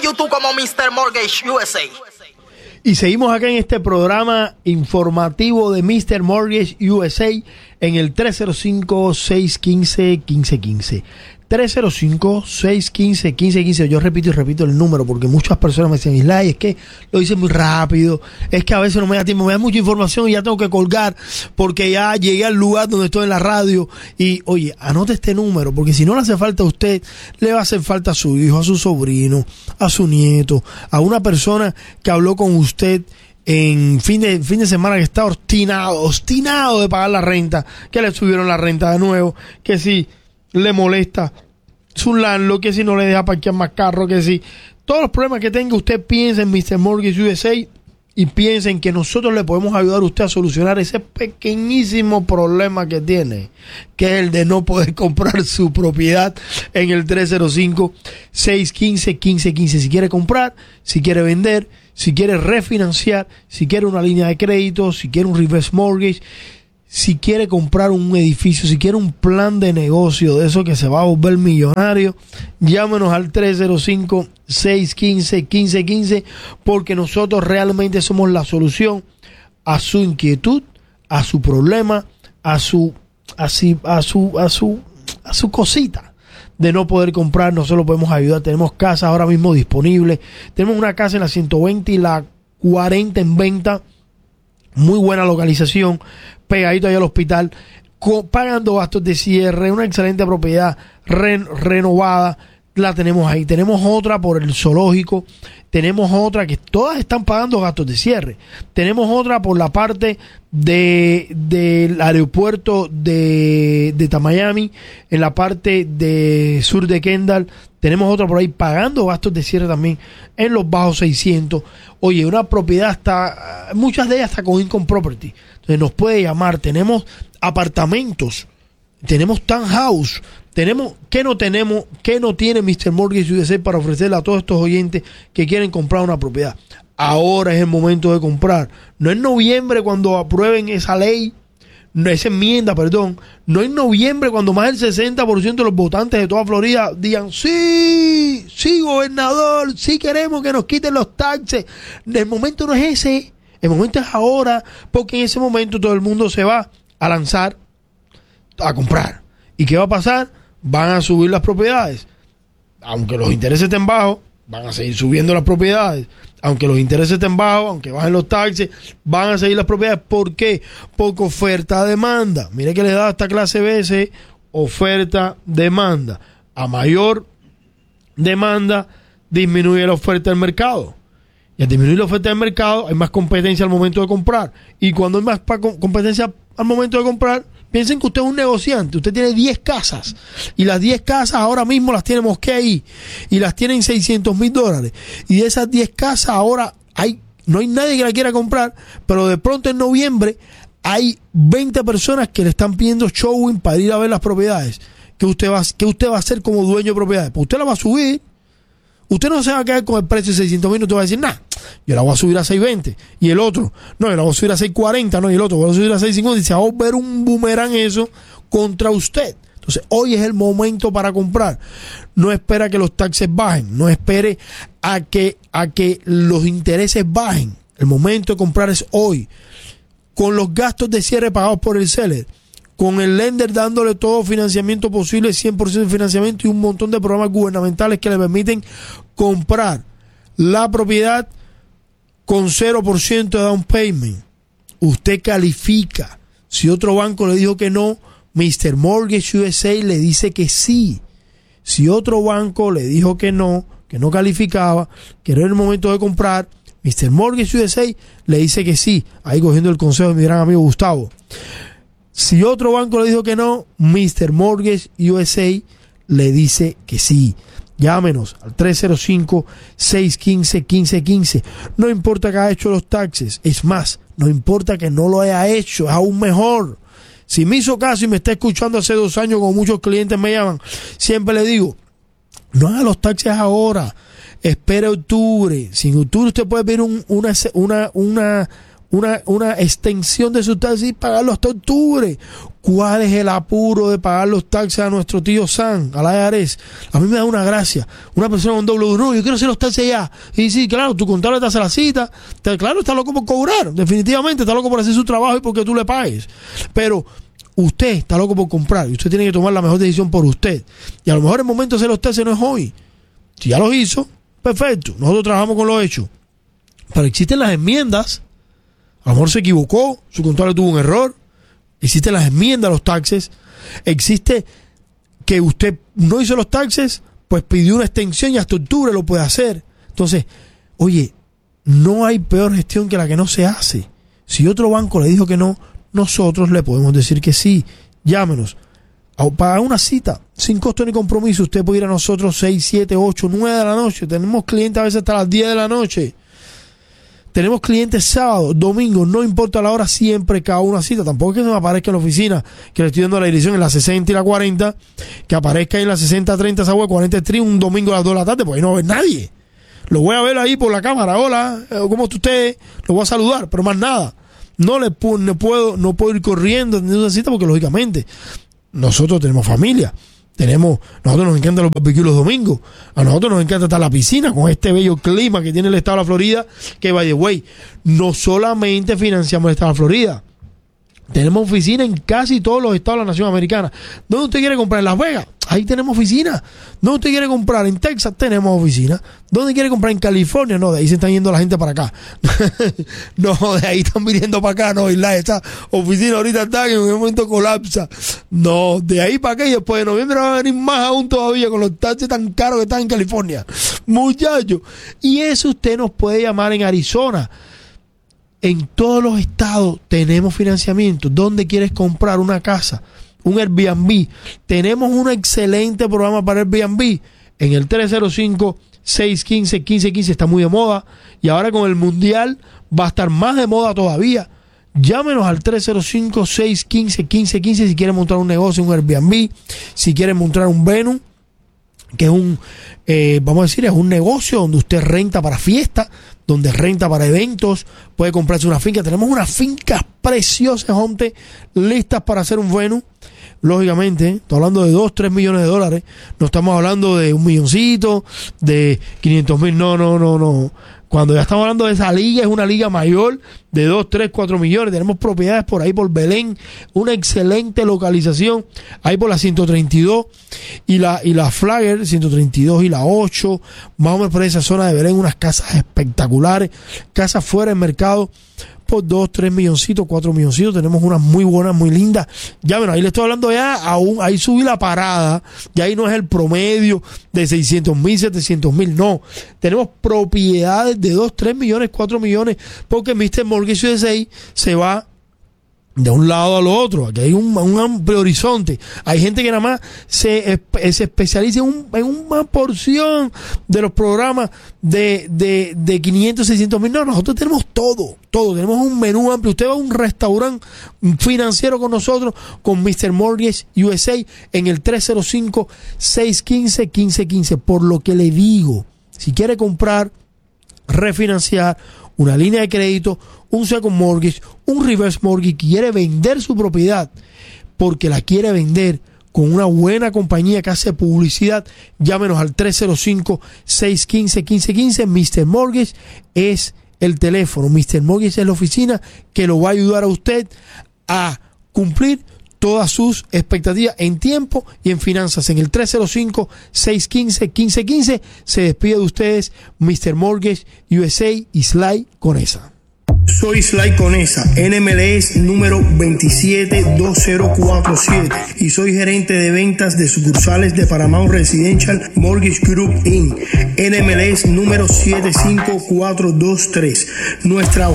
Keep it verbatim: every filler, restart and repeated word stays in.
YouTube como mister Mortgage U S A. Y seguimos acá en este programa informativo de mister Mortgage U S A en el tres cero cinco, seis uno cinco, uno cinco uno cinco. tres cero cinco, seis uno cinco, uno cinco uno cinco. Yo repito y repito el número porque muchas personas me dicen, Islay, es que lo dicen muy rápido, es que a veces no me da tiempo, me da mucha información y ya tengo que colgar porque ya llegué al lugar donde estoy en la radio. Y oye, anote este número porque si no le hace falta a usted, le va a hacer falta a su hijo, a su sobrino, a su nieto, a una persona que habló con usted en fin de, fin de semana que está obstinado, obstinado de pagar la renta, que le subieron la renta de nuevo, que si le molesta su landlord, que si no le deja parquear más carro, que si todos los problemas que tenga usted, piensa en mister Mortgage U S A y piensen que nosotros le podemos ayudar a usted a solucionar ese pequeñísimo problema que tiene, que es el de no poder comprar su propiedad en el tres cero cinco, seis uno cinco, uno cinco uno cinco. Si quiere comprar, si quiere vender, si quiere refinanciar, si quiere una línea de crédito, si quiere un reverse mortgage, si quiere comprar un edificio, si quiere un plan de negocio de eso que se va a volver millonario, llámenos al tres cero cinco, seis uno cinco, uno cinco uno cinco porque nosotros realmente somos la solución a su inquietud, a su problema, a su a su a su a su, a su cosita de no poder comprar. Nosotros podemos ayudar. Tenemos casas ahora mismo disponibles. Tenemos una casa en la ciento veinte y la cuarenta en venta. Muy buena localización, pegadito ahí al hospital, co- pagando gastos de cierre, una excelente propiedad re- renovada, la tenemos ahí. Tenemos otra por el zoológico, tenemos otra que todas están pagando gastos de cierre, tenemos otra por la parte de del aeropuerto de, de Miami, en la parte de sur de Kendall. Tenemos otra por ahí pagando gastos de cierre también en los bajos seiscientos. Oye, una propiedad está, muchas de ellas está con Income Property. Entonces nos puede llamar. Tenemos apartamentos, tenemos townhouse, tenemos, ¿qué no tenemos? ¿Qué no tiene mister Mortgage U S A para ofrecerle a todos estos oyentes que quieren comprar una propiedad? Ahora es el momento de comprar. No en noviembre cuando aprueben esa ley, no, esa enmienda, perdón, no en noviembre cuando más del sesenta por ciento de los votantes de toda Florida digan, sí, sí, gobernador, sí queremos que nos quiten los taxes. El momento no es ese, el momento es ahora, porque en ese momento todo el mundo se va a lanzar a comprar. ¿Y qué va a pasar? Van a subir las propiedades. Aunque los intereses estén bajos, van a seguir subiendo las propiedades. Aunque los intereses estén bajos, aunque bajen los taxes, van a seguir las propiedades. ¿Por qué? Porque oferta-demanda. Mire que le da esta clase B S, oferta-demanda. A mayor demanda, disminuye la oferta del mercado. Y al disminuir la oferta del mercado, hay más competencia al momento de comprar. Y cuando hay más competencia al momento de comprar, piensen que usted es un negociante, usted tiene diez casas y las diez casas ahora mismo las tiene Mosquea ahí y las tienen seiscientos mil dólares y de esas diez casas ahora hay no hay nadie que la quiera comprar, pero de pronto en noviembre hay veinte personas que le están pidiendo showing para ir a ver las propiedades. ¿Qué usted va, qué usted va a hacer como dueño de propiedades? Pues usted la va a subir. Usted no se va a quedar con el precio de seiscientos mil, no te va a decir, nada, yo la voy a subir a seiscientos veinte. Y el otro, no, yo la voy a subir a seiscientos cuarenta, no, y el otro, voy a subir a seiscientos cincuenta. Y se va a ver un boomerang eso contra usted. Entonces, hoy es el momento para comprar. No espera a que los taxes bajen, no espere a que, a que los intereses bajen. El momento de comprar es hoy. Con los gastos de cierre pagados por el seller, con el lender dándole todo financiamiento posible, cien por ciento de financiamiento y un montón de programas gubernamentales que le permiten comprar la propiedad con cero por ciento de down payment. Usted califica. Si otro banco le dijo que no, mister Mortgage U S A le dice que sí. Si otro banco le dijo que no, que no calificaba, que no era el momento de comprar, mister Mortgage U S A le dice que sí. Ahí cogiendo el consejo de mi gran amigo Gustavo. Si otro banco le dijo que no, mister Mortgage U S A le dice que sí. Llámenos al tres cero cinco, seis uno cinco, uno cinco uno cinco. No importa que haya hecho los taxes. Es más, no importa que no lo haya hecho. Es aún mejor. Si me hizo caso y me está escuchando hace dos años, como muchos clientes me llaman, siempre le digo, no haga los taxes ahora. Espere octubre. Si en octubre usted puede pedir un, una, una, una una, una extensión de sus taxes y pagarlo hasta octubre. ¿Cuál es el apuro de pagar los taxes a nuestro tío Sam, a la I R S? A mí me da una gracia. Una persona con doble no, yo quiero hacer los taxes ya. Y sí, claro, tu contable te hace la cita. Te, claro, está loco por cobrar. Definitivamente está loco por hacer su trabajo y porque tú le pagues. Pero usted está loco por comprar y usted tiene que tomar la mejor decisión por usted. Y a lo mejor el momento de hacer los taxes no es hoy. Si ya los hizo, perfecto. Nosotros trabajamos con los hechos. Pero existen las enmiendas. A lo mejor se equivocó, su contable tuvo un error. Existen las enmiendas a los taxes. Existe que usted no hizo los taxes, pues pidió una extensión y hasta octubre lo puede hacer. Entonces, oye, no hay peor gestión que la que no se hace. Si otro banco le dijo que no, nosotros le podemos decir que sí. Llámenos. Para una cita, sin costo ni compromiso, usted puede ir a nosotros seis, siete, ocho, nueve de la noche. Tenemos clientes a veces hasta las diez de la noche. Tenemos clientes sábado, domingo, no importa la hora, siempre cada una cita. Tampoco es que se me aparezca en la oficina, que le estoy dando la dirección en la sesenta y la cuarenta, que aparezca ahí en la sesenta treinta, esa web cuarenta Street un domingo a las dos de la tarde, porque ahí no va a ver nadie. Lo voy a ver ahí por la cámara, hola, ¿cómo está usted? Lo voy a saludar, pero más nada. No le pu- no puedo, no puedo ir corriendo en esa cita porque lógicamente nosotros tenemos familia. Tenemos, nosotros nos encantan los barbecues los domingos. A nosotros nos encanta estar en la piscina con este bello clima que tiene el estado de la Florida. Que, by the way, no solamente financiamos el estado de la Florida. Tenemos oficina en casi todos los estados de la nación americana. ¿Dónde usted quiere comprar? En Las Vegas. Ahí tenemos oficina. ¿Dónde usted quiere comprar? En Texas tenemos oficina. ¿Dónde quiere comprar? En California. No, de ahí se están yendo la gente para acá. No, de ahí están viniendo para acá. No, y la, esta oficina ahorita está que en un momento colapsa. No, de ahí para acá y después de noviembre va a venir más aún todavía con los taxes tan caros que están en California. Muchachos. Y eso usted nos puede llamar en Arizona. En todos los estados tenemos financiamiento. ¿Dónde quieres comprar una casa? Un Airbnb. Tenemos un excelente programa para Airbnb. En el tres cero cinco, seis uno cinco, uno cinco uno cinco está muy de moda. Y ahora con el Mundial va a estar más de moda todavía. Llámenos al tres cero cinco, seis uno cinco, uno cinco uno cinco si quieren montar un negocio, un Airbnb. Si quieren montar un venue, que es un, eh, vamos a decir, es un negocio donde usted renta para fiestas, donde renta para eventos, puede comprarse una finca. Tenemos unas fincas preciosas, Jonte, listas para hacer un venue. Lógicamente, estoy hablando de dos, tres millones de dólares. No estamos hablando de un milloncito, de quinientos mil, no, no, no, no. Cuando ya estamos hablando de esa liga, es una liga mayor de dos, tres, cuatro millones. Tenemos propiedades por ahí por Belén, una excelente localización, ahí por la ciento treinta y dos y la, y la Flagger, ciento treinta y dos y la ocho, más o menos por esa zona de Belén, unas casas espectaculares, casas fuera del mercado, por dos, tres milloncitos, cuatro milloncitos. Tenemos unas muy buenas, muy lindas. Ya, bueno, ahí le estoy hablando ya, aún, ahí subí la parada, y ahí no es el promedio de seiscientos mil, setecientos mil, no. Tenemos propiedades de dos, tres millones, cuatro millones, porque mister Mortgage U S A se va de un lado al otro. Aquí hay un, un amplio horizonte. Hay gente que nada más se, se especializa en, un, en una porción de los programas de, de, de quinientos, seiscientos mil. No, nosotros tenemos todo, todo. Tenemos un menú amplio. Usted va a un restaurante financiero con nosotros, con mister Mortgage U S A en el tres cero cinco, seis uno cinco, uno cinco uno cinco. Por lo que le digo, si quiere comprar, refinanciar, una línea de crédito, un second mortgage, un reverse mortgage, quiere vender su propiedad porque la quiere vender con una buena compañía que hace publicidad, llámenos al tres cero cinco, seis uno cinco, uno cinco uno cinco. mister Mortgage es el teléfono, mister Mortgage es la oficina que lo va a ayudar a usted a cumplir todas sus expectativas en tiempo y en finanzas. En el tres cero cinco, seis uno cinco, uno cinco uno cinco se despide de ustedes mister Mortgage U S A y Sly Conesa. Soy Sly Conesa, N M L S número veintisiete dos cero cuatro siete y soy gerente de ventas de sucursales de Paramount Residential Mortgage Group incorporated, N M L S número siete cinco cuatro dos tres. Nuestra